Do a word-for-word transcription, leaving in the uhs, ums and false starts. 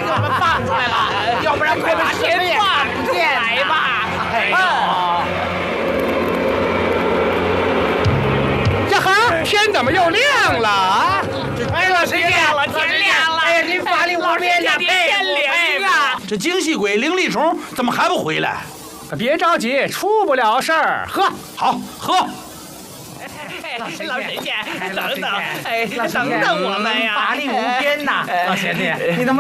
给我们放出来了，要不然快把钱放出来吧！哎呦， 这哈，天怎么又亮了啊？ 哎，老师亮了，天亮了！哎呀，您法力无边呀，天灵啊！ 这京西鬼灵力虫怎么还不回来？ 别着急，出不了事儿。喝， 好喝。 老神仙，等等，哎，等等我们呀！ 法力无边呐，老贤弟，你怎么？